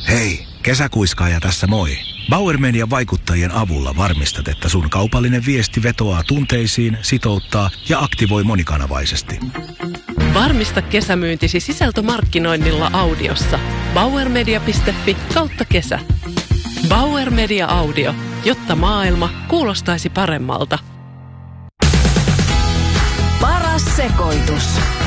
Hei, kesäkuiskaaja tässä moi. Bauer Median vaikuttajien avulla varmistat, että sun kaupallinen viesti vetoaa tunteisiin, sitouttaa ja aktivoi monikanavaisesti. Varmista kesämyyntisi sisältömarkkinoinnilla audiossa. bauermedia.fi/kesä. Bauer Media Audio, jotta maailma kuulostaisi paremmalta. Paras sekoitus.